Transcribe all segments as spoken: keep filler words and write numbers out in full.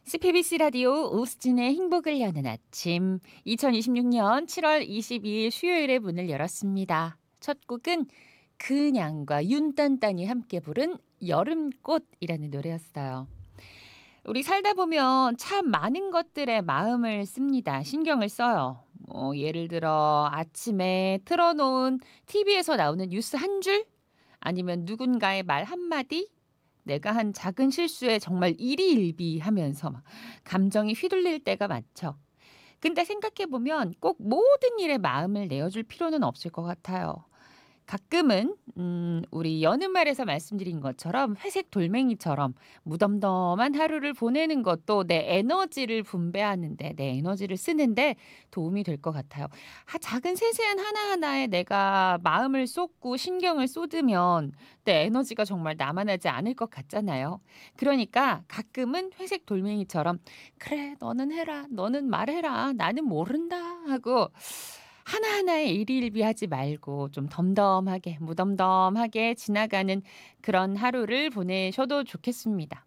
에스피비씨 라디오 오수진의 행복을 여는 아침 이천이십육 년 칠월 이십이일 수요일에 문을 열었습니다. 첫 곡은 그냥과 윤딴딴이 함께 부른 여름꽃이라는 노래였어요. 우리 살다 보면 참 많은 것들에 마음을 씁니다. 신경을 써요. 뭐 예를 들어 아침에 틀어놓은 티비에서 나오는 뉴스 한 줄? 아니면 누군가의 말 한마디? 내가 한 작은 실수에 정말 일희일비하면서 막 감정이 휘둘릴 때가 많죠. 근데 생각해 보면 꼭 모든 일에 마음을 내어줄 필요는 없을 것 같아요. 가끔은 음, 우리 여는 말에서 말씀드린 것처럼 회색 돌멩이처럼 무덤덤한 하루를 보내는 것도 내 에너지를 분배하는데 내 에너지를 쓰는데 도움이 될 것 같아요. 하, 작은 세세한 하나하나에 내가 마음을 쏟고 신경을 쏟으면 내 에너지가 정말 남아나지 않을 것 같잖아요. 그러니까 가끔은 회색 돌멩이처럼 그래 너는 해라 너는 말해라 나는 모른다 하고 하나하나에 일희일비하지 말고 좀 덤덤하게 무덤덤하게 지나가는 그런 하루를 보내셔도 좋겠습니다.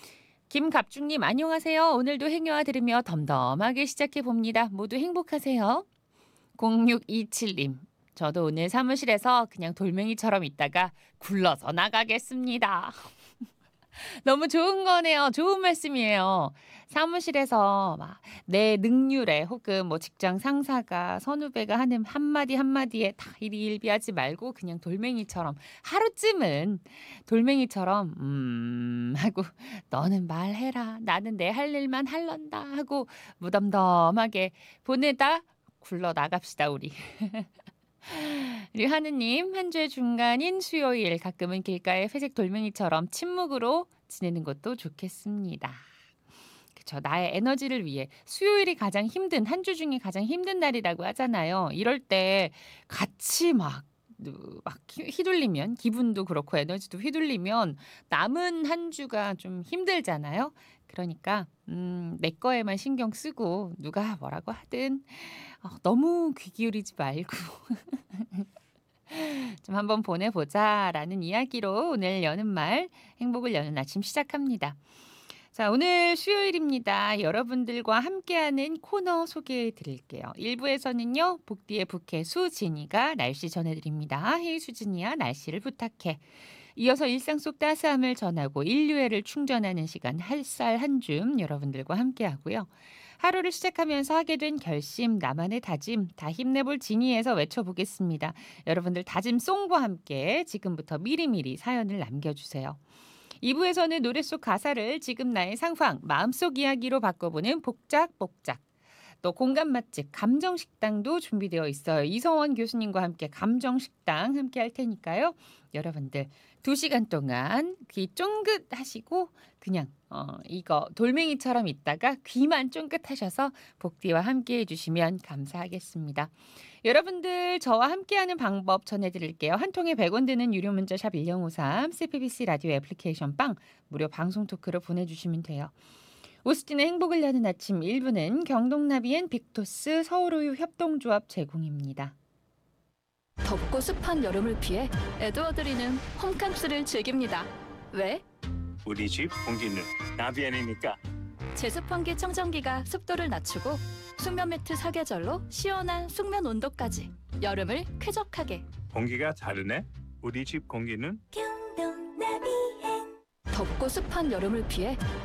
김갑중님 안녕하세요. 오늘도 행여와 들으며 덤덤하게 시작해 봅니다. 모두 행복하세요. 공육이칠님 저도 오늘 사무실에서 그냥 돌멩이처럼 있다가 굴러서 나가겠습니다. 너무 좋은 거네요. 좋은 말씀이에요. 사무실에서 막 내 능률에 혹은 뭐 직장 상사가 선후배가 하는 한마디 한마디에 다 일희일비하지 말고 그냥 돌멩이처럼 하루쯤은 돌멩이처럼 음 하고 너는 말해라. 나는 내 할 일만 할란다 하고 무덤덤하게 보내다 굴러 나갑시다 우리. 우리 하느님 한 주의 중간인 수요일 가끔은 길가의 회색 돌멩이처럼 침묵으로 지내는 것도 좋겠습니다. 그쵸. 나의 에너지를 위해 수요일이 가장 힘든 한 주 중에 가장 힘든 날이라고 하잖아요. 이럴 때 같이 막 누- 막 휘- 휘둘리면 기분도 그렇고 에너지도 휘둘리면 남은 한 주가 좀 힘들잖아요. 그러니까 음, 내 거에만 신경 쓰고 누가 뭐라고 하든 어, 너무 귀 기울이지 말고 좀 한번 보내보자라는 이야기로 오늘 여는 말 행복을 여는 아침 시작합니다. 자, 오늘 수요일입니다. 여러분들과 함께하는 코너 소개해 드릴게요. 일 부에서는요. 복디의 부캐 수진이가 날씨 전해드립니다. 헤이 수진이야 날씨를 부탁해. 이어서 일상 속 따스함을 전하고 인류애를 충전하는 시간 햇살 한 줌 여러분들과 함께하고요. 하루를 시작하면서 하게 된 결심, 나만의 다짐 다 힘내볼 지니에서 외쳐보겠습니다. 여러분들 다짐 송과 함께 지금부터 미리미리 사연을 남겨주세요. 이 부에서는 노래 속 가사를 지금 나의 상황, 마음속 이야기로 바꿔보는 복작복작. 또 공감 맛집 감정식당도 준비되어 있어요. 이성원 교수님과 함께 감정식당 함께 할 테니까요. 여러분들 두 시간 동안 귀 쫑긋 하시고 그냥 어, 이거 돌멩이처럼 있다가 귀만 쫑긋 하셔서 복디와 함께 해주시면 감사하겠습니다. 여러분들 저와 함께하는 방법 전해드릴게요. 한 통에 백 원 드는 유료 문자 샵 일공오삼 씨피비씨 라디오 애플리케이션 빵 무료 방송 토크로 보내주시면 돼요. 오스틴의 행복을 여는 아침 일 부는 경동나비엔 빅토스 서울우유 협동조합 제공입니다. 덥고 습한 여름을 피해 에드워드리는 홈캠프를 즐깁니다. 왜? 우리 집 공기는 나비엔이니까. 제습 환기 청정기가 습도를 낮추고 숙면 매트 사계절로 시원한 숙면 온도까지 여름을 쾌적하게. 공기가 다르네. 우리 집 공기는 덥고 습한 여름을 피해